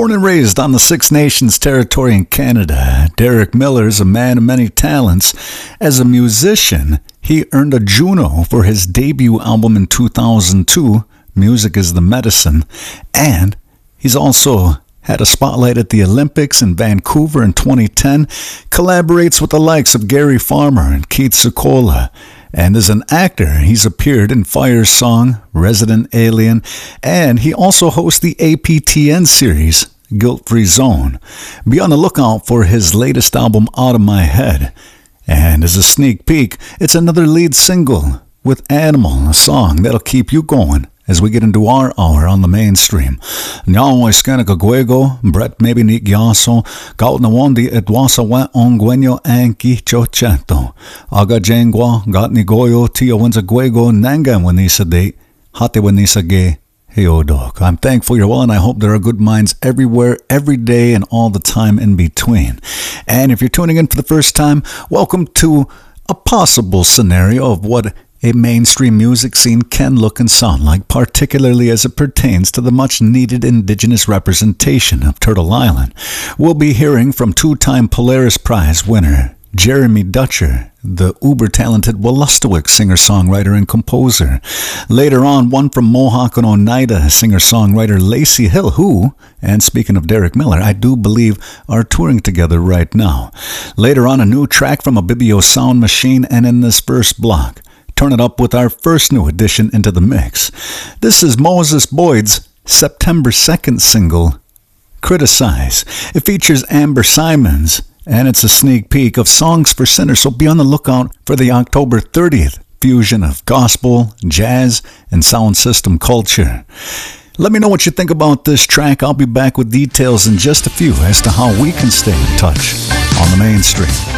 Born and raised on the Six Nations territory in Canada, Derek Miller is a man of many talents. As a musician, he earned a Juno for his debut album in 2002, Music is the Medicine, and he's also had a spotlight at the Olympics in Vancouver in 2010, collaborates with the likes of Gary Farmer and Keith Secola, and as an actor, he's appeared in Fire's Song, Resident Alien, and he also hosts the APTN series, Guilt Free Zone. Be on the lookout for his latest album, Out of My Head. And as a sneak peek, it's another lead single with Animal, a song that'll keep you going as we get into our hour on the mainstream. Now iskana kagwego, Brett maybe ni gyaso, gaut na wondi edwasa wa ongwenyo anki chocheto. Aga jengwa, gat ni goyo, tia wenza gwego, nanga wenisa de, hate wenisa ge, heodok. I'm thankful you're well, and I hope there are good minds everywhere, every day, and all the time in between. And if you're tuning in for the first time, welcome to a possible scenario of what a mainstream music scene can look and sound like, particularly as it pertains to the much-needed Indigenous representation of Turtle Island. We'll be hearing from two-time Polaris Prize winner Jeremy Dutcher, the uber-talented Wolastoqiyik singer-songwriter and composer. Later on, one from Mohawk and Oneida singer-songwriter Lacey Hill, who, and speaking of Derek Miller, I do believe are touring together right now. Later on, a new track from Abibio Sound Machine, and in this first block, turn it up with our first new addition into the mix. This is Moses Boyd's September 2nd single, Criticize. It features Amber Simons, and it's a sneak peek of Songs for Sinners, so be on the lookout for the October 30th fusion of gospel, jazz, and sound system culture. Let me know what you think about this track. I'll be back with details in just a few as to how we can stay in touch on the mainstream.